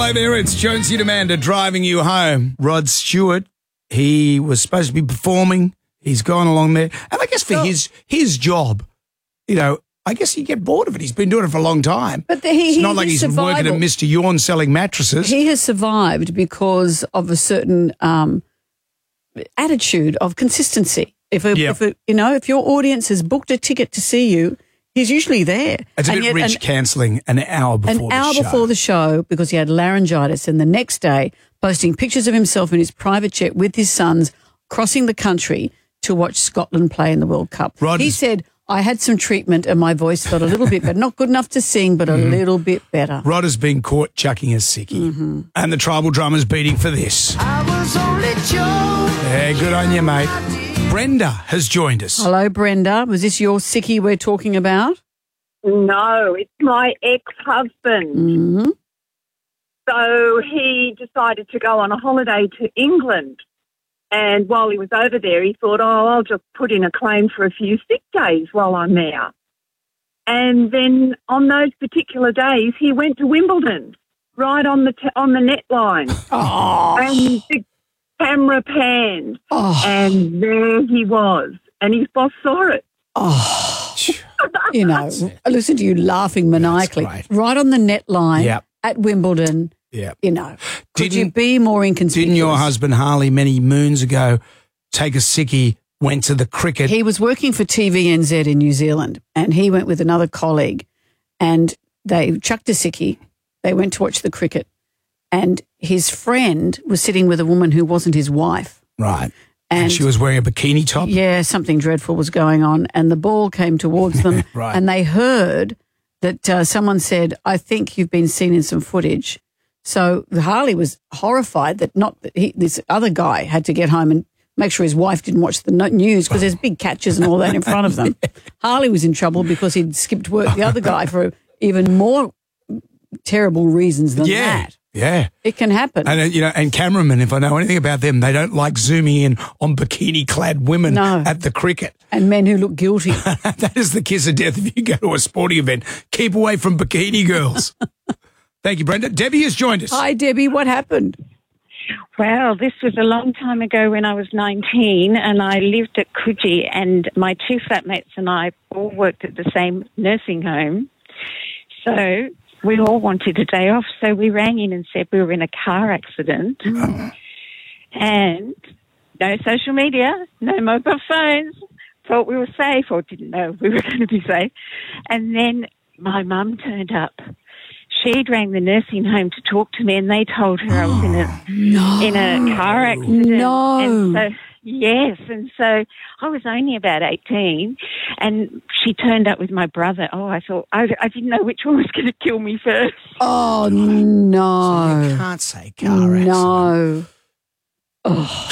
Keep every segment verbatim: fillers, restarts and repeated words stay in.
Hello there, it's Jonesy and Amanda driving you home. Rod Stewart, he was supposed to be performing. He's gone along there. And I guess for oh. his his job, you know, I guess he'd get bored of it. He's been doing it for a long time. But the, he, it's he, not like he's survival. working at Mister Yawn selling mattresses. He has survived because of a certain um, attitude of consistency. If, a, yep. if a, you know, if your audience has booked a ticket to see you, he's usually there. It's a and bit yet, rich an, cancelling an hour before an the hour show. before the show because he had laryngitis, and the next day posting pictures of himself in his private jet with his sons crossing the country to watch Scotland play in the World Cup. Rod he is, said, I had some treatment and my voice got a little bit better. Not good enough to sing, but a mm. little bit better. Rod has been caught chucking a sickie. Mm-hmm. And the tribal drummer's beating for this. I was only joking. Yeah, good on you, mate. Brenda has joined us. Hello, Brenda. Was this your sickie we're talking about? No, it's my ex-husband. Mm-hmm. So he decided to go on a holiday to England. And while he was over there, he thought, oh, I'll just put in a claim for a few sick days while I'm there. And then on those particular days, he went to Wimbledon, right on the t- on the net line. Oh. And the camera panned. Oh. And there he was. And his boss saw it. Oh. You know, listen to you laughing maniacally. Right on the net line yep. at Wimbledon. Yeah, you know, could didn't, you be more inconspicuous? Didn't your husband Harley many moons ago take a sickie, went to the cricket? He was working for T V N Z in New Zealand, and he went with another colleague, and they chucked a sickie. They went to watch the cricket, and his friend was sitting with a woman who wasn't his wife. Right. And, and she was wearing a bikini top? Yeah, something dreadful was going on, and the ball came towards them, right. and they heard that uh, someone said, I think you've been seen in some footage. So Harley was horrified that not that he, this other guy had to get home and make sure his wife didn't watch the news because there's big catches and all that in front of them. yeah. Harley was in trouble because he'd skipped work the other guy for even more terrible reasons than yeah. that. Yeah. It can happen. And, uh, you know, and cameramen, if I know anything about them, they don't like zooming in on bikini-clad women no. at the cricket. And men who look guilty. That is the kiss of death if you go to a sporting event. Keep away from bikini girls. Thank you, Brenda. Debbie has joined us. Hi, Debbie. What happened? Well, this was a long time ago when I was nineteen, and I lived at Coogee, and my two flatmates and I all worked at the same nursing home. So we all wanted a day off, so we rang in and said we were in a car accident. Oh. And no social media, no mobile phones. Thought we were safe, or didn't know we were going to be safe. And then my mum turned up. She'd rang the nursing home to talk to me, and they told her I was in a no. in a car accident. No. And so, yes, and so I was only about eighteen, and she turned up with my brother. Oh, I thought, I, I didn't know which one was going to kill me first. Oh, no. So you can't say car accident. No. Oh.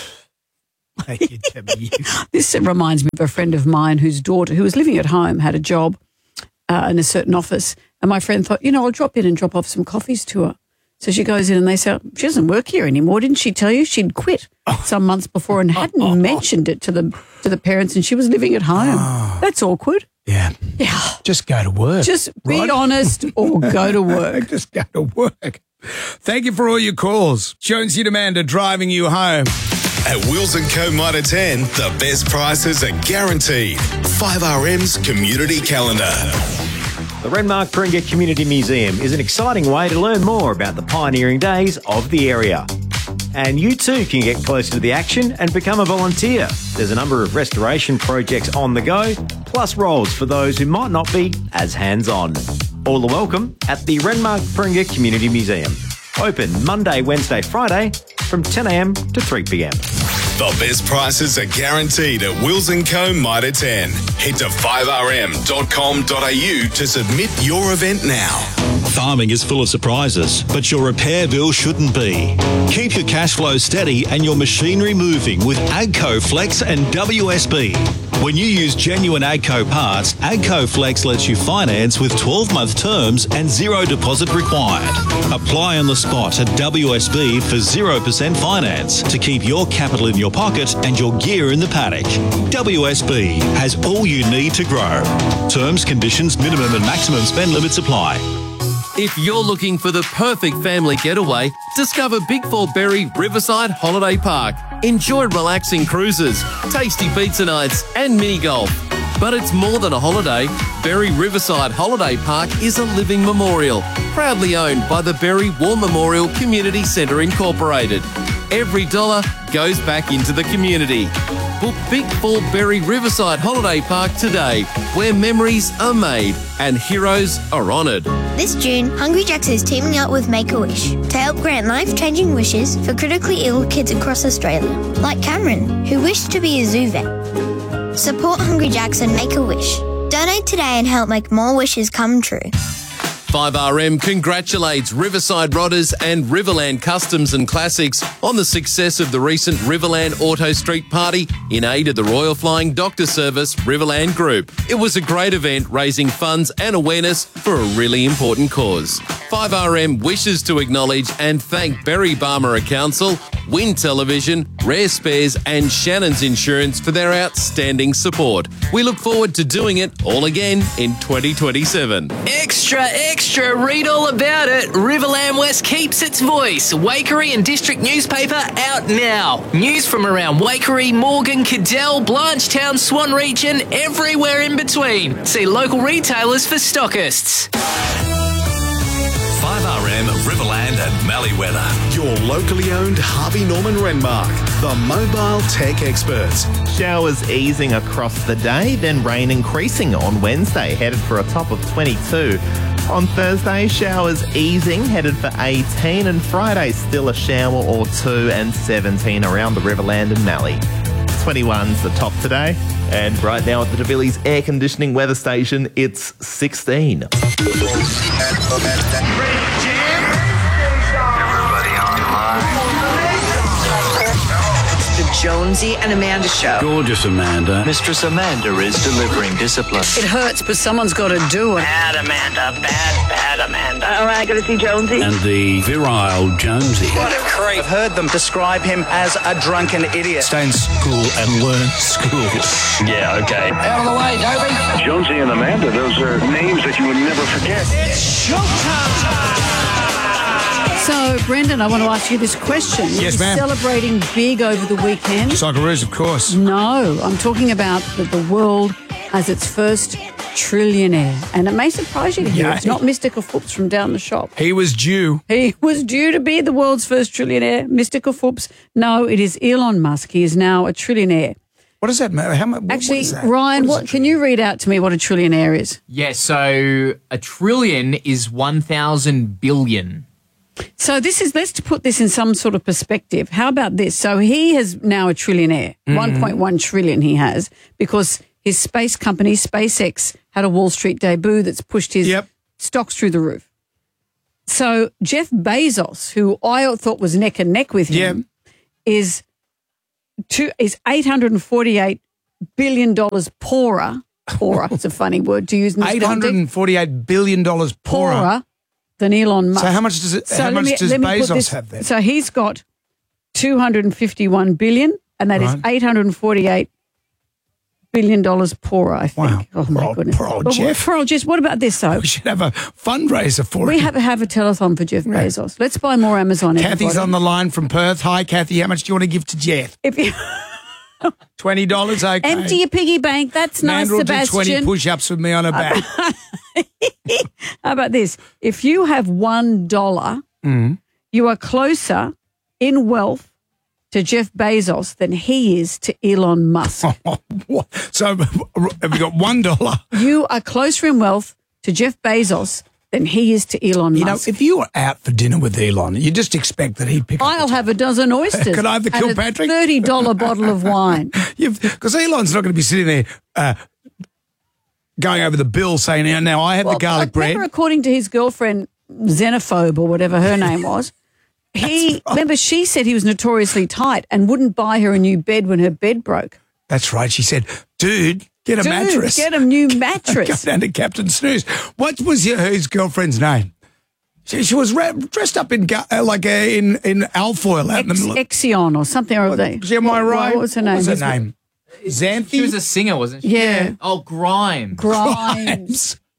This reminds me of a friend of mine whose daughter, who was living at home, had a job uh, in a certain office. And my friend thought, you know, I'll drop in and drop off some coffees to her. So she goes in and they say, she doesn't work here anymore. Didn't she tell you she'd quit some months before and hadn't mentioned it to the to the parents, and she was living at home? Oh. That's awkward. Yeah. Yeah. Just go to work. Just be right? honest or go to work. Just go to work. Thank you for all your calls. Jonesy and Amanda driving you home. At Wills and Co Mitre ten, the best prices are guaranteed. five R M's Community Calendar. The Renmark Paringa Community Museum is an exciting way to learn more about the pioneering days of the area. And you too can get closer to the action and become a volunteer. There's a number of restoration projects on the go, plus roles for those who might not be as hands-on. All are welcome at the Renmark Paringa Community Museum. Open Monday, Wednesday, Friday from ten a m to three p m. The best prices are guaranteed at Wills and Co Mitre ten. Head to five r m dot com dot a u to submit your event now. Farming is full of surprises, but your repair bill shouldn't be. Keep your cash flow steady and your machinery moving with AGCO Flex and W S B. When you use genuine AGCO parts, AGCO Flex lets you finance with twelve-month terms and zero deposit required. Apply on the spot at W S B for zero percent finance to keep your capital in your pocket and your gear in the paddock. W S B has all you need to grow. Terms, conditions, minimum and maximum spend limits apply. If you're looking for the perfect family getaway, discover Big Four Berry Riverside Holiday Park. Enjoy relaxing cruises, tasty pizza nights and mini golf. But it's more than a holiday. Berry Riverside Holiday Park is a living memorial, proudly owned by the Berry War Memorial Community Centre Incorporated. Every dollar goes back into the community. Book Big Four Berry Riverside Holiday Park today, where memories are made and heroes are honoured. This June, Hungry Jack's is teaming up with Make-A-Wish to help grant life-changing wishes for critically ill kids across Australia, like Cameron, who wished to be a zoo vet. Support Hungry Jack's and Make-A-Wish. Donate today and help make more wishes come true. five R M congratulates Riverside Rodders and Riverland Customs and Classics on the success of the recent Riverland Auto Street Party in aid of the Royal Flying Doctor Service Riverland Group. It was a great event raising funds and awareness for a really important cause. five R M wishes to acknowledge and thank Berry Barmera Council, Win Television, Rare Spares and Shannon's Insurance for their outstanding support. We look forward to doing it all again in twenty twenty-seven. Extra, extra, read all about it. Riverland West keeps its voice. Waikerie and District newspaper out now. News from around Waikerie, Morgan, Cadell, Blanchetown, Swan Region, everywhere in between. See local retailers for stockists. five R M Riverland and Mallee weather. Your locally owned Harvey Norman Renmark, the mobile tech experts. Showers easing across the day, then rain increasing on Wednesday, headed for a top of twenty-two. On Thursday, showers easing, headed for eighteen, and Friday still a shower or two and seventeen around the Riverland and Mallee. twenty-one's the top today, and right now at the DeVillies Air Conditioning Weather Station, it's sixteen. The Jonesy and Amanda Show. Gorgeous Amanda. Mistress Amanda is delivering discipline. It hurts, but someone's got to do it. Bad Amanda, bad, bad Amanda. All right, got to see Jonesy. And the virile Jonesy. What a creep. I've heard them describe him as a drunken idiot. Stay in school and learn school. Yeah, okay. Out of the way, Toby. Jonesy and Amanda, those are names that you would never forget. It's showtime. So, Brendan, I want to ask you this question. Yes, ma'am. Celebrating big over the weekend? Socceroos, of course. No, I'm talking about that the world has its first trillionaire. And it may surprise you to hear Yeah. it's not Mister Kafoops from down the shop. He was due. He was due to be the world's first trillionaire. Mister Kafoops. No, it is Elon Musk. He is now a trillionaire. What does that matter? How much? Actually, what is that? Ryan, What is what, can you read out to me what a trillionaire is? Yeah, so a trillion is one thousand billion. So this is, let's put this in some sort of perspective. How about this? So he is now a trillionaire, Mm-hmm. one point one trillion he has, because his space company, SpaceX, had a Wall Street debut that's pushed his Yep. stocks through the roof. So Jeff Bezos, who I thought was neck and neck with him, is two, is eight hundred forty-eight billion dollars poorer. Poorer, it's a funny word to use in this eight hundred forty-eight billion dollars poorer. poorer than Elon Musk. So how much does it? So how let much me- does let me put Bezos this- have then? So he's got two hundred fifty-one billion, and that is Right. eight hundred forty-eight billion dollars poorer, I think. Wow. Oh my Poor old- goodness. poor old But Jeff. Poor old Jeff. What about this though? We should have a fundraiser for We him. have, have a telethon for Jeff Bezos. Let's buy more Amazon. Kathy's everybody. on the line from Perth. Hi, Kathy. How much do you want to give to Jeff? If you Twenty dollars. Okay. empty your piggy bank, that's nice, Mandel do Sebastian. twenty push-ups with me on her back. How about this? If you have one dollar, Mm. you are closer in wealth to Jeff Bezos than he is to Elon Musk. What? So have we got one dollar? You are closer in wealth to Jeff Bezos than he is to Elon You know, Musk. if you were out for dinner with Elon, you just expect that he'd pick up. I'll have a dozen oysters. Could I have the and Kilpatrick? a thirty dollar bottle of wine. Because Elon's not going to be sitting there uh, going over the bill saying, now, now I have Well, the garlic I bread. remember, according to his girlfriend, Xenophobe or whatever her name was, he remember she said he was notoriously tight and wouldn't buy her a new bed when her bed broke. That's right. She said, dude, get a Dude, mattress. get a new mattress. Go down to Captain Snooze. What was your, his girlfriend's name? She, she was ra- dressed up in ga- uh, like uh, in in alfoil out in the Ex- middle. Exion or something. Or they, Am I right? What was her What name? was her His- name? Xanthi? She was a singer, wasn't she? Yeah. Oh, Grimes. Grimes.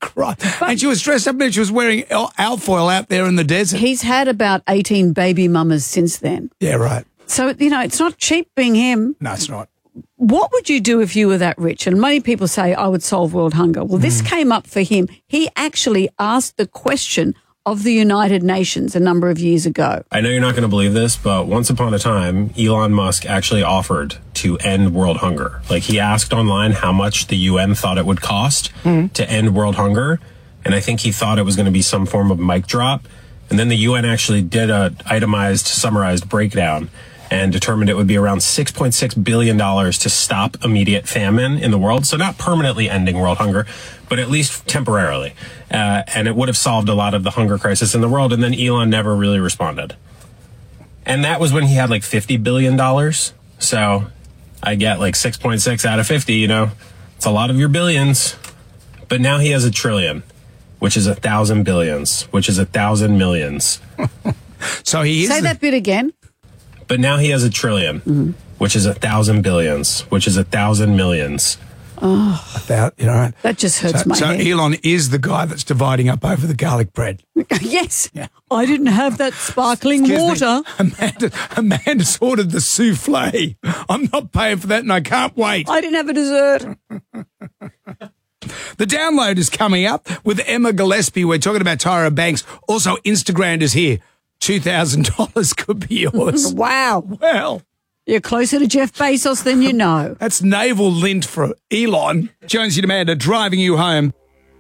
Christ. And she was dressed up and she was wearing al- alfoil out there in the desert. He's had about eighteen baby mamas since then. Yeah, right. So, you know, it's not cheap being him. No, it's not. What would you do if you were that rich? And many people say, I would solve world hunger. Well, this mm. came up for him. He actually asked the question of the United Nations a number of years ago. I know you're not going to believe this, but once upon a time, Elon Musk actually offered to end world hunger. Like, he asked online how much the U N thought it would cost mm. to end world hunger. And I think he thought it was going to be some form of mic drop. And then the U N actually did a itemized, summarized breakdown and determined it would be around six point six billion dollars to stop immediate famine in the world. So not permanently ending world hunger, but at least temporarily. Uh, and it would have solved a lot of the hunger crisis in the world. And then Elon never really responded. And that was when he had like fifty billion dollars. So I get like six point six out of fifty, you know, it's a lot of your billions. But now he has a trillion, which is a thousand billions, which is a thousand millions. So he is Say the- that bit again. But now he has a trillion, mm-hmm. which is a thousand billions, which is a thousand millions. Oh, About, you know, that just hurts so, my so head. Elon is the guy that's dividing up over the garlic bread. Yes. Yeah. I didn't have that sparkling Excuse water. Me. Amanda, Amanda's ordered the souffle. I'm not paying for that and I can't wait. I didn't have a dessert. The download is coming up with Emma Gillespie. We're talking about Tyra Banks. Also, Instagram is here. two thousand dollars could be yours. Wow. Well, you're closer to Jeff Bezos than you know. That's navel lint for Elon. Jonesy and Amanda driving you home.